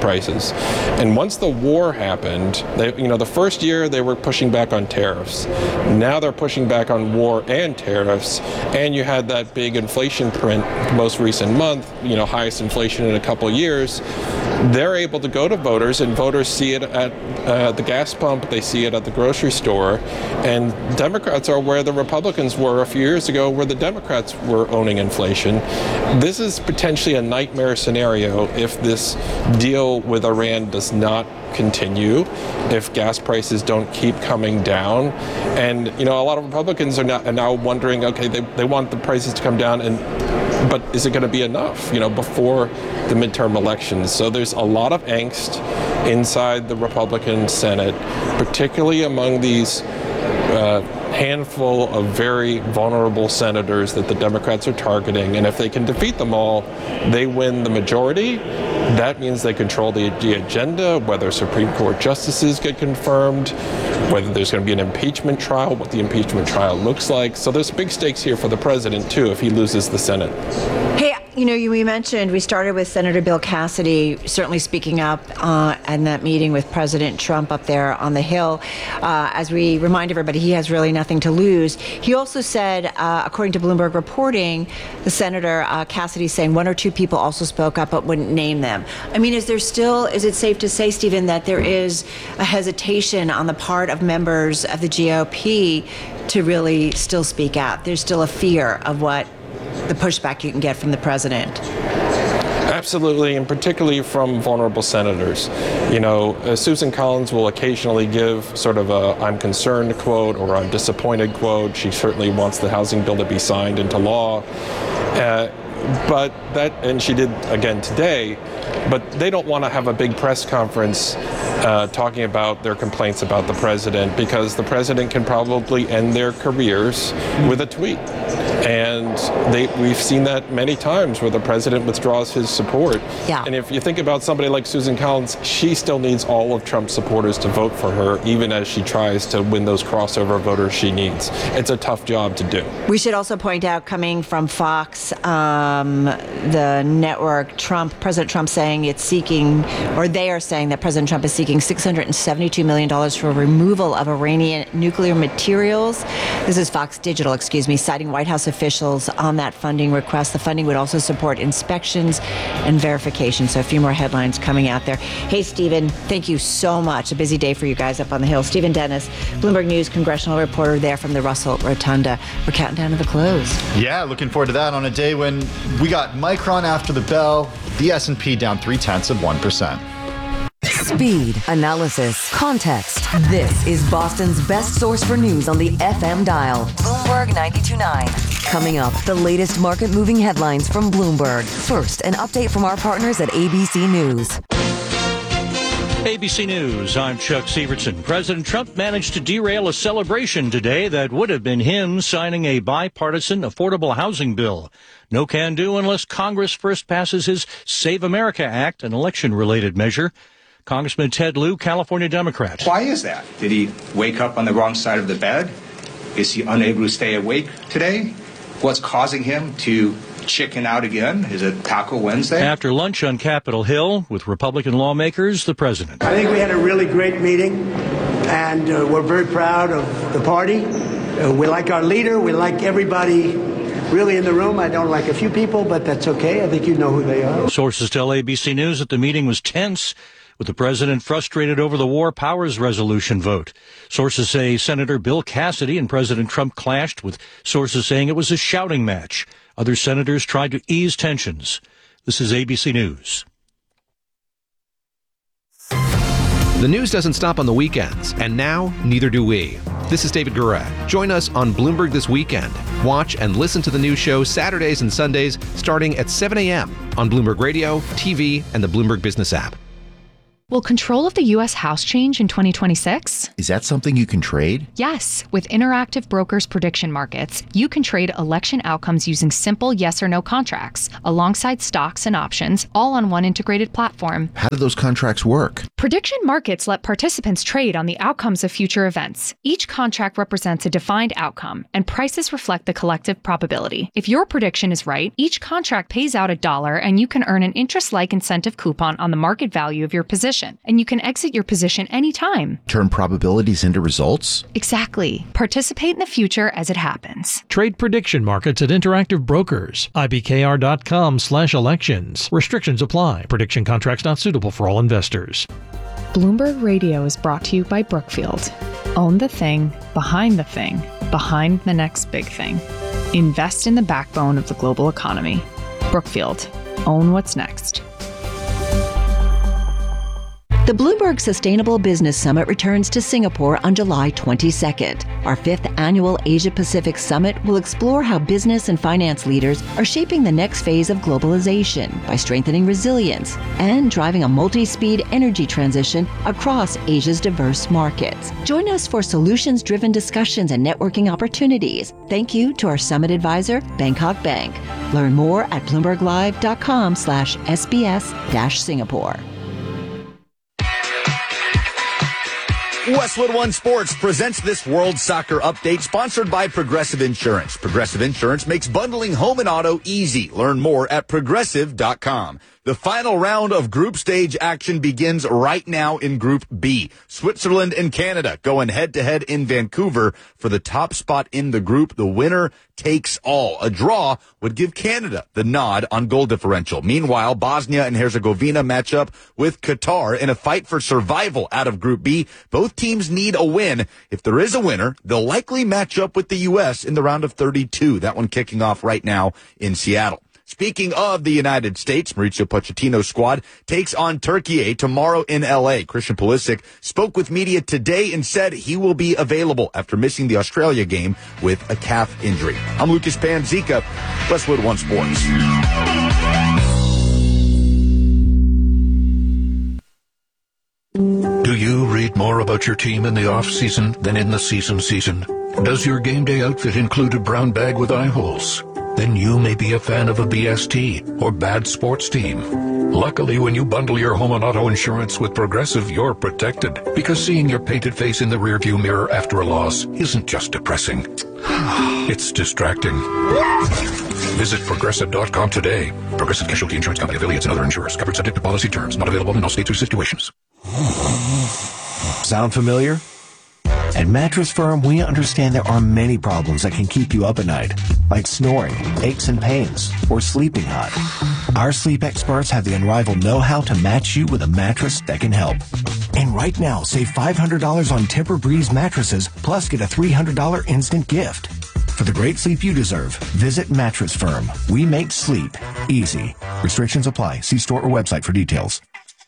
S8: And once the war happened, the first year they were pushing back on tariffs. Now they're pushing back on war and tariffs. And you had that big inflation print most recent month, highest inflation in a couple years. They're able to go to voters, and voters see it at the gas pump, they see it at the grocery store, and Democrats are where the Republicans were a few years ago, where the Democrats were owning inflation. This is potentially a nightmare scenario if this deal with Iran does not continue, if gas prices don't keep coming down. And, a lot of Republicans are now wondering, okay, they want the prices to come down, but is it going to be enough, before the midterm elections? So there's a lot of angst inside the Republican Senate, particularly among these handful of very vulnerable senators that the Democrats are targeting. And if they can defeat them all, they win the majority. That means they control the agenda, whether Supreme Court justices get confirmed, whether there's going to be an impeachment trial, what the impeachment trial looks like. So there's big stakes here for the president, too, if he loses the Senate.
S6: Hey, we mentioned, we started with Senator Bill Cassidy certainly speaking up in that meeting with President Trump up there on the Hill. As we remind everybody, he has really nothing to lose. He also said, according to Bloomberg reporting, the Senator Cassidy saying one or two people also spoke up but wouldn't name them. I mean, is it safe to say, Stephen, that there is a hesitation on the part of members of the GOP to really still speak out? There's still a fear of what the pushback you can get from the president.
S8: Absolutely, and particularly from vulnerable senators. Susan Collins will occasionally give sort of a "I'm concerned" quote or "I'm disappointed" quote. She certainly wants the housing bill to be signed into law. And she did again today, but they don't want to have a big press conference talking about their complaints about the president, because the president can probably end their careers with a tweet. And we've seen that many times where the president withdraws his support.
S6: Yeah.
S8: And if you think about somebody like Susan Collins, she still needs all of Trump's supporters to vote for her, even as she tries to win those crossover voters she needs. It's a tough job to do.
S6: We should also point out, coming from Fox, the network, President Trump saying they are saying that President Trump is seeking $672 million for removal of Iranian nuclear materials. This is Fox Digital, citing White House officials on that funding request. The funding would also support inspections and verification. So a few more headlines coming out there. Hey, Stephen, thank you so much. A busy day for you guys up on the Hill. Stephen Dennis, Bloomberg News congressional reporter there from the Russell Rotunda. We're counting down to the close.
S7: Yeah, looking forward to that on a day when we got Micron after the bell, the S&P down 0.3%.
S1: Speed, analysis, context. This is Boston's best source for news on the FM dial. Bloomberg 92.9. Coming up, the latest market-moving headlines from Bloomberg. First, an update from our partners at ABC News.
S2: ABC News, I'm Chuck Severson. President Trump managed to derail a celebration today that would have been him signing a bipartisan affordable housing bill. No can do unless Congress first passes his Save America Act, an election-related measure. Congressman Ted Lieu, California Democrat.
S9: Why is that? Did he wake up on the wrong side of the bed? Is he unable to stay awake today? What's causing him to chicken out again? Is it Taco Wednesday?
S2: After lunch on Capitol Hill with Republican lawmakers, the president.
S10: I think we had a really great meeting, and we're very proud of the party We like our leader. We like everybody really in the room. I don't like a few people, but that's okay. I think you know who they are.
S2: Sources tell ABC News that the meeting was tense, with the president frustrated over the War Powers Resolution vote. Sources say Senator Bill Cassidy and President Trump clashed, with sources saying it was a shouting match. Other senators tried to ease tensions. This is ABC News.
S11: The news doesn't stop on the weekends, and now neither do we. This is David Guerra. Join us on Bloomberg This Weekend. Watch and listen to the news show Saturdays and Sundays starting at 7 a.m. on Bloomberg Radio, TV, and the Bloomberg Business app.
S13: Will control of the U.S. House change in 2026?
S14: Is that something you can trade?
S13: Yes. With Interactive Brokers Prediction Markets, you can trade election outcomes using simple yes or no contracts, alongside stocks and options, all on one integrated platform.
S14: How do those contracts work?
S13: Prediction markets let participants trade on the outcomes of future events. Each contract represents a defined outcome, and prices reflect the collective probability. If your prediction is right, each contract pays out $1, and you can earn an interest-like incentive coupon on the market value of your position. And you can exit your position anytime.
S14: Turn probabilities into results?
S13: Exactly. Participate in the future as it happens.
S15: Trade prediction markets at Interactive Brokers. IBKR.com/elections. Restrictions apply. Prediction contracts not suitable for all investors.
S13: Bloomberg Radio is brought to you by Brookfield. Own the thing, behind the next big thing. Invest in the backbone of the global economy. Brookfield. Own what's next.
S6: The Bloomberg Sustainable Business Summit returns to Singapore on July 22nd. Our 5th annual Asia-Pacific Summit will explore how business and finance leaders are shaping the next phase of globalization by strengthening resilience and driving a multi-speed energy transition across Asia's diverse markets. Join us for solutions-driven discussions and networking opportunities. Thank you to our summit advisor, Bangkok Bank. Learn more at bloomberglive.com/SBS-Singapore.
S16: Westwood One Sports presents this World Soccer Update, sponsored by Progressive Insurance. Progressive Insurance makes bundling home and auto easy. Learn more at progressive.com. The final round of group stage action begins right now in Group B. Switzerland and Canada going head-to-head in Vancouver for the top spot in the group. The winner takes all. A draw would give Canada the nod on goal differential. Meanwhile, Bosnia and Herzegovina match up with Qatar in a fight for survival out of Group B. Both teams need a win. If there is a winner, they'll likely match up with the U.S. in the round of 32. That one kicking off right now in Seattle. Speaking of the United States, Mauricio Pochettino's squad takes on Turkey tomorrow in L.A. Christian Pulisic spoke with media today and said he will be available after missing the Australia game with a calf injury. I'm Lucas Panzica, Westwood One Sports.
S17: Do you read more about your team in the off-season than in the season? Does your game day outfit include a brown bag with eye holes? Then you may be a fan of a BST or bad sports team. Luckily, when you bundle your home and auto insurance with Progressive, you're protected. Because seeing your painted face in the rearview mirror after a loss isn't just depressing. It's distracting. Visit Progressive.com today. Progressive Casualty Insurance Company, affiliates, and other insurers. Covered subject to policy terms. Not available in all states or situations.
S28: Sound familiar? At Mattress Firm, we understand there are many problems that can keep you up at night, like snoring, aches and pains, or sleeping hot. Our sleep experts have the unrivaled know-how to match you with a mattress that can help. And right now, save $500 on Tempur-Breeze mattresses, plus get a $300 instant gift. For the great sleep you deserve, visit Mattress Firm. We make sleep easy. Restrictions apply. See store or website for details.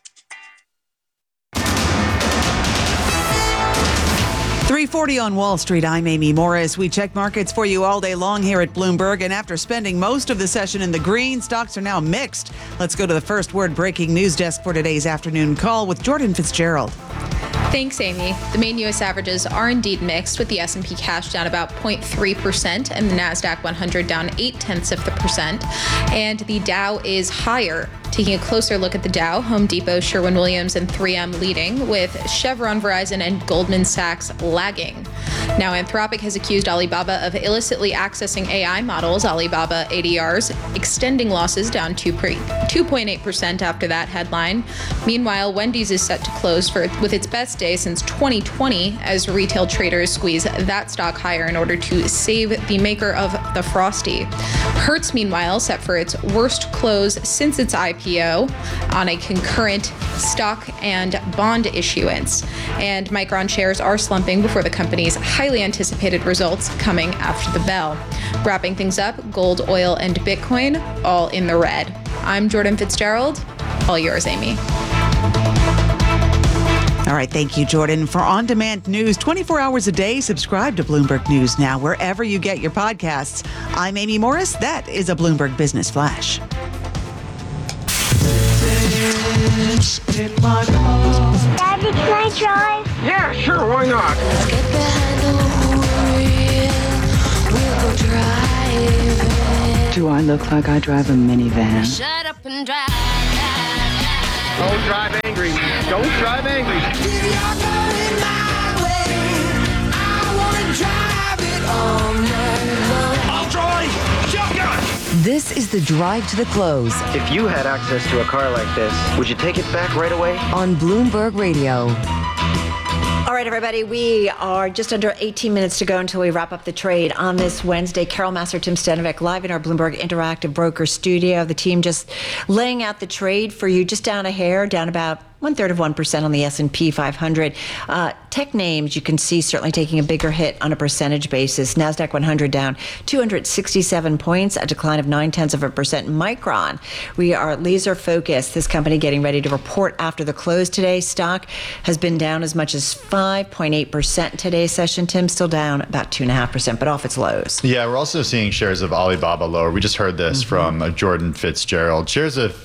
S19: 3:40 on Wall Street. I'm Amy Morris. We check markets for you all day long here at Bloomberg. And after spending most of the session in the green, stocks are now mixed. Let's go to the First Word breaking news desk for today's afternoon call with Jordan Fitzgerald.
S29: Thanks, Amy. The main U.S. averages are indeed mixed, with the S&P cash down about 0.3% and the NASDAQ 100 down 0.8%. And the Dow is higher. Taking a closer look at the Dow, Home Depot, Sherwin-Williams, and 3M leading, with Chevron, Verizon, and Goldman Sachs lagging. Now, Anthropic has accused Alibaba of illicitly accessing AI models. Alibaba ADRs extending losses down 2.8% after that headline. Meanwhile, Wendy's is set to close with its best day since 2020 as retail traders squeeze that stock higher in order to save the maker of the Frosty. Hertz, meanwhile, set for its worst close since its IPO on a concurrent stock and bond issuance. And Micron shares are slumping before the company's highly anticipated results coming after the bell. Wrapping things up, gold, oil, and Bitcoin all in the red. I'm Jordan Fitzgerald. All yours, Amy.
S19: All right, thank you, Jordan. For on-demand news 24 hours a day, subscribe to Bloomberg News Now wherever you get your podcasts. I'm Amy Morris. That is a Bloomberg Business Flash.
S3: Daddy, can I drive?
S18: Yeah, sure, why not?
S3: Let's get behind the wheel. We'll go driving.
S20: Do I look like I drive a minivan?
S3: Shut up and drive.
S18: Don't drive angry. Don't drive angry.
S3: If you're going my way, I want to drive it all night long.
S18: I'll drive. Shotgun.
S1: This is the Drive to the Close
S20: If you had access to a car like this, would you take it back right away?
S1: on Bloomberg Radio.
S6: All right, everybody, we are just under 18 minutes to go until we wrap up the trade on this Wednesday. Carol Massar, Tim Stanovic, live in our Bloomberg Interactive Broker studio. The team just laying out the trade for you, just down a hair, down about 1/3 of 1% on the S&P 500. Tech names you can see certainly taking a bigger hit on a percentage basis. NASDAQ 100 down 267 points, a decline of 0.9%. Micron, we are laser focused. This company getting ready to report after the close today. Stock has been down as much as 5.8% today's session. Tim, still down about 2.5%, but off its lows.
S7: Yeah, we're also seeing shares of Alibaba lower. We just heard this from Jordan Fitzgerald. Shares of,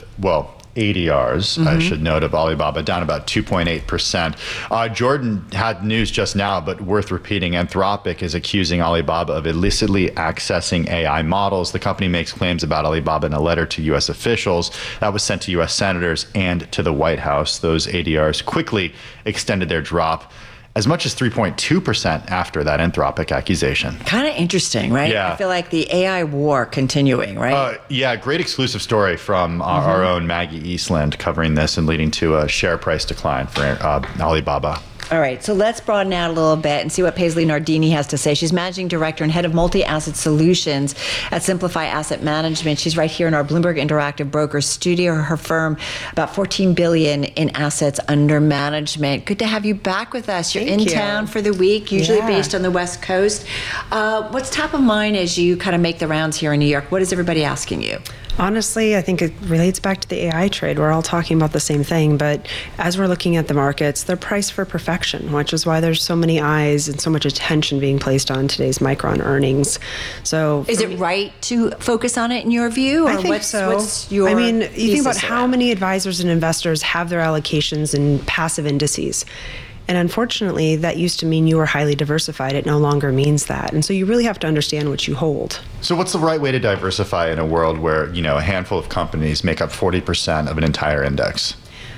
S7: ADRs, I should note, of Alibaba, down about 2.8%. Jordan had news just now, but worth repeating. Anthropic is accusing Alibaba of illicitly accessing AI models. The company makes claims about Alibaba in a letter to U.S. officials that was sent to U.S. senators and to the White House. Those ADRs quickly extended their drop as much as 3.2% after that Anthropic accusation.
S6: Kind of interesting, right?
S7: Yeah.
S6: I feel like the AI war continuing, right?
S7: Yeah, great exclusive story from our own Maggie Eastland covering this and leading to a share price decline for Alibaba.
S6: All right, so let's broaden out a little bit and see what Paisley Nardini has to say. She's managing director and head of multi-asset solutions at Simplify Asset Management. She's right here in our Bloomberg Interactive Broker studio. Her firm, about $14 billion in assets under management. Good to have you back with us. You're in town for the week, usually based on the West Coast. What's top of mind as you kind of make the rounds here in New York? What is everybody asking you?
S21: Honestly, I think it relates back to the AI trade. We're all talking about the same thing, but as we're looking at the markets, they're priced for perfection, which is why there's so many eyes and so much attention being placed on today's Micron earnings. So,
S6: is it right to focus on it in your view? Or
S21: I think so.
S6: What's your
S21: you think about how
S6: around?
S21: many advisors and investors have their allocations in passive indices. And unfortunately, that used to mean you were highly diversified. It no longer means that. And so you really have to understand what you hold.
S7: So what's the right way to diversify in a world where, a handful of companies make up 40% of an entire index?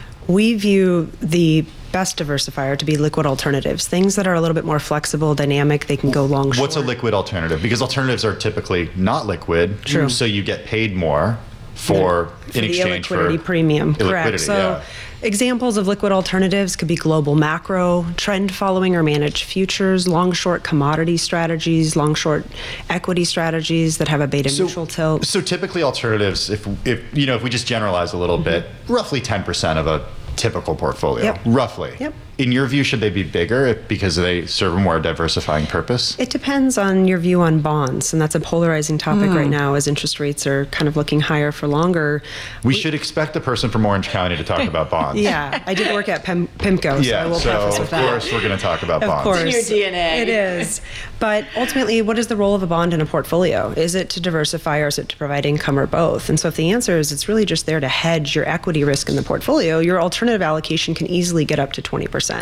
S21: We view the best diversifier to be liquid alternatives, things that are a little bit more flexible, dynamic. They can go long, short.
S7: What's a liquid alternative? Because alternatives are typically not liquid.
S21: True.
S7: So you get paid more in exchange
S21: the illiquidity premium. Correct. So examples of liquid alternatives could be global macro, trend following or managed futures, long short commodity strategies, long short equity strategies that have a beta neutral tilt.
S7: So typically alternatives, if we just generalize a little bit, roughly 10% of a typical portfolio, roughly.
S21: Yep.
S7: In your view, should they be bigger because they serve a more diversifying purpose?
S21: It depends on your view on bonds, and that's a polarizing topic right now as interest rates are kind of looking higher for longer.
S7: We should expect a person from Orange County to talk about bonds.
S21: Yeah, I did work at PIMCO, so I will preface with that.
S7: Of course we're going to talk about bonds.
S21: Of course.
S6: It's in your DNA.
S21: It is. But ultimately, what is the role of a bond in a portfolio? Is it to diversify or is it to provide income or both? And so if the answer is it's really just there to hedge your equity risk in the portfolio, your alternative allocation can easily get up to 20%.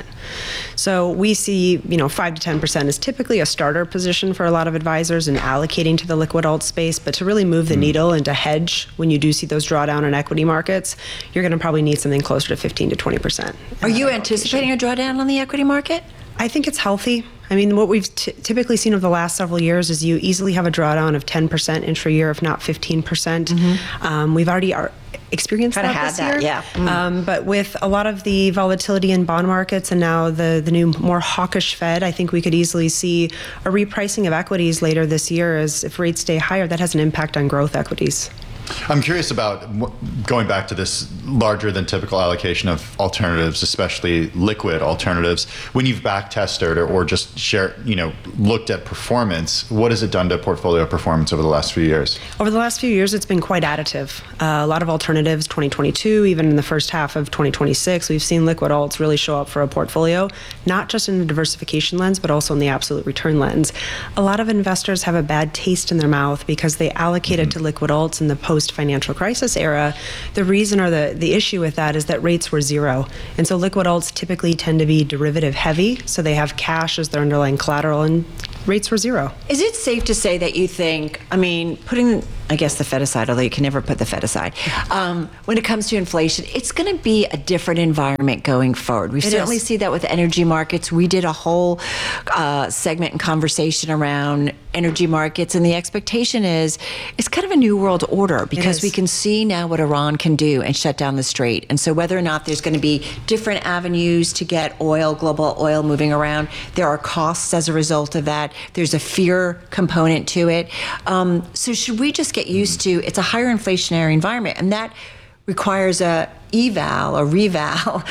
S21: So we see, 5 to 10% is typically a starter position for a lot of advisors in allocating to the liquid alt space. But to really move the needle and to hedge when you do see those drawdown in equity markets, you're going to probably need something closer to 15 to 20%.
S6: Are you anticipating a drawdown on the equity market?
S21: I think it's healthy. I mean, what we've typically seen over the last several years is you easily have a drawdown of 10% intra-year, if not 15%. We've already experienced
S6: Kinda
S21: that
S6: had
S21: this
S6: that,
S21: year.
S6: yeah.
S21: But with a lot of the volatility in bond markets and now the new, more hawkish Fed, I think we could easily see a repricing of equities later this year, as if rates stay higher, that has an impact on growth equities.
S7: I'm curious about going back to this larger than typical allocation of alternatives, especially liquid alternatives. When you've back tested or just looked at performance, what has it done to portfolio performance over the last few years?
S21: Over the last few years, it's been quite additive. A lot of alternatives, 2022, even in the first half of 2026, we've seen liquid alts really show up for a portfolio, not just in the diversification lens, but also in the absolute return lens. A lot of investors have a bad taste in their mouth because they allocated to liquid alts in the post-financial crisis era. The reason or the issue with that is that rates were zero. And so liquid alts typically tend to be derivative heavy, so they have cash as their underlying collateral, and rates were zero.
S6: Is it safe to say that you think, I mean, putting, I guess, the Fed aside, although you can never put the Fed aside, when it comes to inflation, it's going to be a different environment going forward. We certainly see that with energy markets. We did a whole segment and conversation around energy markets, and the expectation is it's kind of a new world order because we can see now what Iran can do and shut down the strait. And so whether or not there's going to be different avenues to get oil, global oil moving around, there are costs as a result of that. There's a fear component to it. So should we just get used to, it's a higher inflationary environment, and that requires a reval